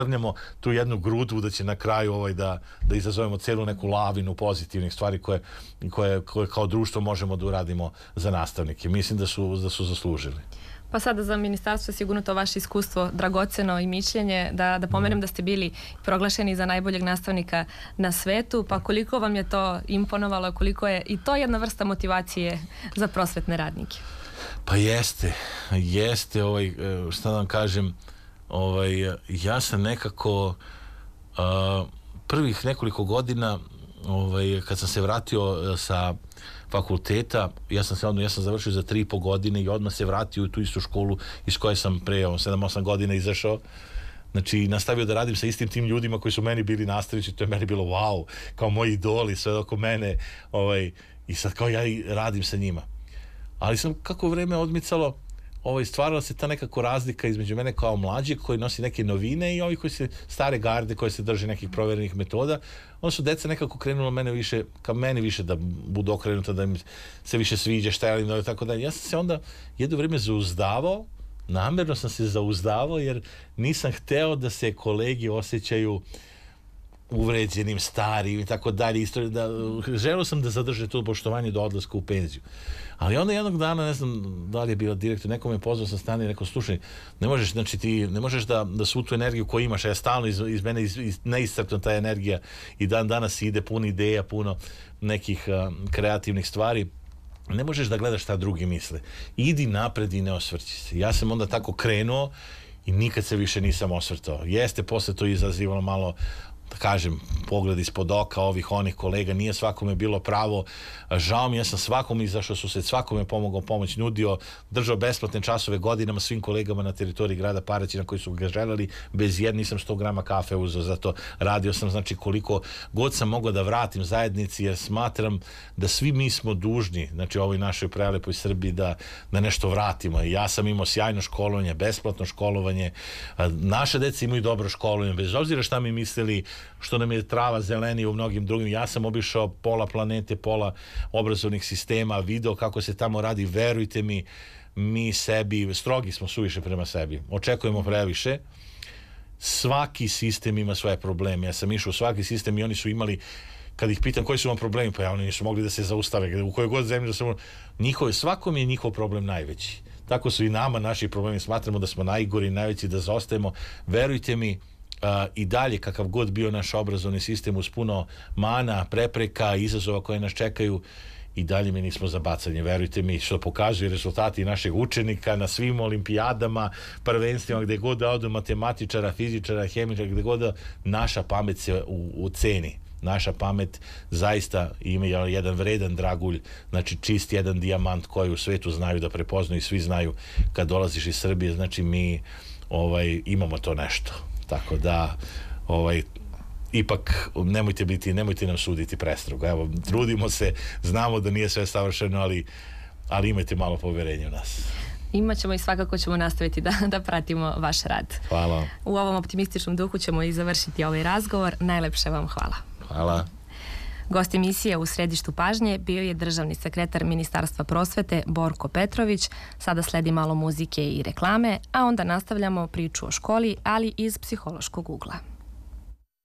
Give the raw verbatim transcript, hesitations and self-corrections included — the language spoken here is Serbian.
vrnemo tu jednu grudu da će na kraju ovaj da, da izazovemo celu neku lavinu pozitivnih stvari koje, koje, koje kao društvo možemo da uradimo za nastavnike. Mislim da su, da su zaslužili. Pa sada za ministarstvo je sigurno to vaše iskustvo dragoceno i mišljenje, da, da pomenem da ste bili proglašeni za najboljeg nastavnika na svetu, pa koliko vam je to imponovalo, koliko je i to jedna vrsta motivacije za prosvetne radnike? Pa jeste, jeste, ovaj, šta da vam kažem, ovaj, ja sam nekako uh, prvih nekoliko godina, ovaj, kad sam se vratio sa fakulteta, ja sam se odmah, ja sam završio za tri i po godine i odmah se vratio u tu istu školu iz koje sam pre sedam osam godina izašao. Znači, nastavio da radim sa istim tim ljudima koji su meni bili nastavnici, to je meni bilo wow, kao moji idoli, sve oko mene, ovaj, i sad kao ja i radim sa njima. Ali sam, kako vreme odmicalo, ovaj, stvarala se ta nekako razlika između mene kao mlađeg koji nosi neke novine i ovi koji se, stare garde koje se drže nekih proverenih metoda. Onda su deca nekako krenula mene više, ka meni više da budu okrenuta, da im se više sviđa šta je i tako dalje. Ja sam se onda jedno vreme zauzdavao, namerno sam se zauzdavao jer nisam hteo da se kolegi osjećaju uvređenim, starim i tako dalje. Da, želeo sam da zadrže to poštovanje do odlaska u penziju. Ali onda jednog dana, ne znam da li je bio direktor, neko me pozvao sa strane i rekao, slušaj, ne možeš, znači ti ne možeš da, da svu tu energiju koju imaš, a ja stalno iz, iz mene iz, iz, neiscrpna ta energija i dan danas ide puno ideja, puno nekih uh, kreativnih stvari, ne možeš da gledaš šta drugi misle. Idi napred i ne osvrći se. Ja sam onda tako krenuo i nikad se više nisam osvrtao. Jeste posle to izazivalo malo, da kažem, pogled ispod oka ovih onih kolega, nije svakome bilo pravo, žao mi, ja sam svakom izašao susret, svakome pomogao, pomoć nudio, držao besplatne časove godinama svim kolegama na teritoriji grada Paraćina koji su ga želeli, bez jedne nisam sto grama kafe uzeo, zato radio sam, znači koliko god sam mogao da vratim zajednici, jer smatram da svi mi smo dužni, znači ovoj našoj prelepoj Srbiji da, da nešto vratimo. Ja sam imao sjajno školovanje, besplatno školovanje, naše deca imaju dobro školovanje, bez obzira šta mi mislili, što nam je trava zelenija u mnogim drugim. Ja sam obišao pola planete, pola obrazovnih sistema, video kako se tamo radi, verujte mi, mi sebi, strogi smo suviše prema sebi, očekujemo previše. Svaki sistem ima svoje probleme. Ja sam išao u svaki sistem i oni su imali, kad ih pitam koji su vam problemi, pa ja, oni nisu mogli da se zaustave, u kojoj god zemlji da sam, njihove, svakom je njihov problem najveći. Tako su i nama naši problemi, smatramo da smo najgori, najveći, da zaostajemo. Verujte mi, Uh, i dalje kakav god bio naš obrazovni sistem uz puno mana, prepreka, izazova koje nas čekaju, i dalje mi nismo za bacanje, verujte mi, što pokazuju rezultati naših učenika na svim olimpijadama, prvenstvima, gde god da odu, matematičara, fizičara, hemičara, gde god da, naša pamet se u, u ceni. Naša pamet zaista ima jedan vredan dragulj, znači čist jedan dijamant koji u svetu znaju da prepoznaju i svi znaju kad dolaziš iz Srbije, znači mi ovaj, imamo to nešto. Tako da, ovaj, ipak nemojte biti, nemojte nam suditi prestrogo. Evo, trudimo se, znamo da nije sve savršeno, ali, ali imajte malo poverenja u nas. Imaćemo i svakako ćemo nastaviti da, da pratimo vaš rad. Hvala. U ovom optimističnom duhu ćemo i završiti ovaj razgovor. Najlepše vam hvala. Hvala. Gost emisije u središtu pažnje bio je državni sekretar Ministarstva prosvete Borko Petrović. Sada sledi malo muzike i reklame, a onda nastavljamo priču o školi, ali iz psihološkog ugla.